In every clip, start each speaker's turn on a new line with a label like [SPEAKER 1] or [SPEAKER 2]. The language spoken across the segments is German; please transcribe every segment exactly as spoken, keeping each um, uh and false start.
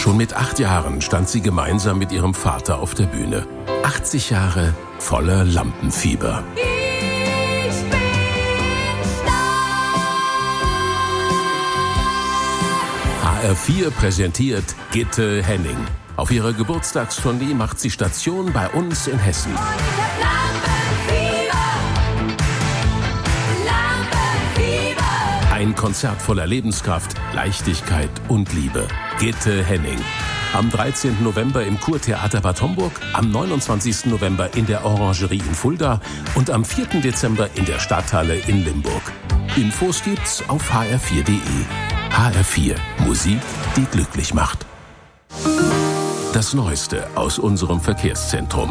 [SPEAKER 1] Schon mit acht Jahren stand sie gemeinsam mit ihrem Vater auf der Bühne. achtzig Jahre voller Lampenfieber.
[SPEAKER 2] Ich bin stark.
[SPEAKER 1] H R vier präsentiert Gitte Henning. Auf ihrer Geburtstagstournee macht sie Station bei uns in Hessen.
[SPEAKER 2] Und ich hab Lampenfieber. Lampenfieber.
[SPEAKER 1] Ein Konzert voller Lebenskraft, Leichtigkeit und Liebe. Gitte Henning. Am dreizehnten November im Kurtheater Bad Homburg, am neunundzwanzigsten November in der Orangerie in Fulda und am vierten Dezember in der Stadthalle in Limburg. Infos gibt's auf h r vier punkt de. H R vier. Musik, die glücklich macht. Das Neueste aus unserem Verkehrszentrum.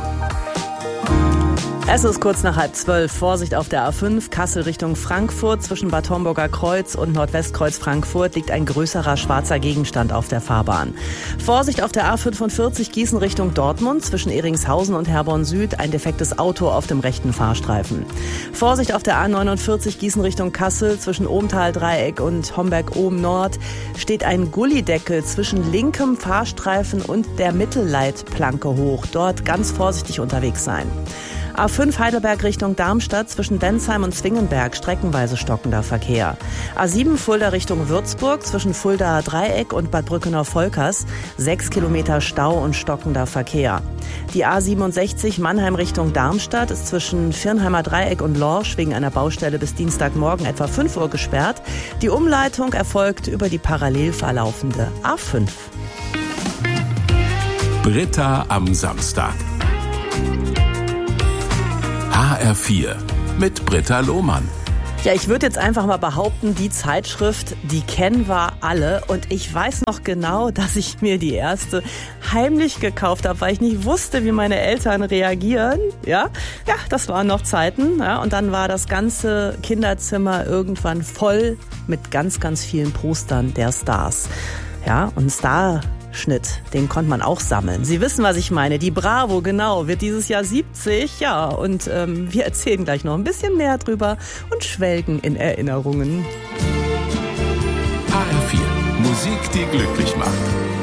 [SPEAKER 3] Es ist kurz nach halb zwölf. Vorsicht auf der A fünf, Kassel Richtung Frankfurt. Zwischen Bad Homburger Kreuz und Nordwestkreuz Frankfurt liegt ein größerer schwarzer Gegenstand auf der Fahrbahn. Vorsicht auf der A fünfundvierzig, Gießen Richtung Dortmund. Zwischen Eringshausen und Herborn Süd ein defektes Auto auf dem rechten Fahrstreifen. Vorsicht auf der A neunundvierzig, Gießen Richtung Kassel. Zwischen Ohmtal-Dreieck und Homberg-Ohm-Nord steht ein Gullideckel zwischen linkem Fahrstreifen und der Mittelleitplanke hoch. Dort ganz vorsichtig unterwegs sein. A fünf Heidelberg Richtung Darmstadt, zwischen Bensheim und Zwingenberg streckenweise stockender Verkehr. A sieben Fulda Richtung Würzburg, zwischen Fuldaer Dreieck und Bad Brückenau-Volkers sechs Kilometer Stau und stockender Verkehr. Die A siebenundsechzig Mannheim Richtung Darmstadt ist zwischen Firnheimer Dreieck und Lorsch wegen einer Baustelle bis Dienstagmorgen etwa fünf Uhr gesperrt. Die Umleitung erfolgt über die parallel verlaufende A fünf.
[SPEAKER 1] Britta am Samstag. H R vier mit Britta Lohmann.
[SPEAKER 3] Ja, ich würde jetzt einfach mal behaupten, die Zeitschrift, die kennen wir alle. Und ich weiß noch genau, dass ich mir die erste heimlich gekauft habe, weil ich nicht wusste, wie meine Eltern reagieren. Ja, ja, das waren noch Zeiten. Ja, und dann war das ganze Kinderzimmer irgendwann voll mit ganz, ganz vielen Postern der Stars. Ja, und Star... Schnitt, den konnte man auch sammeln. Sie wissen, was ich meine. Die Bravo, genau, wird dieses Jahr siebzig. Ja, und ähm, wir erzählen gleich noch ein bisschen mehr drüber und schwelgen in Erinnerungen.
[SPEAKER 1] H R vier. Musik, die glücklich macht.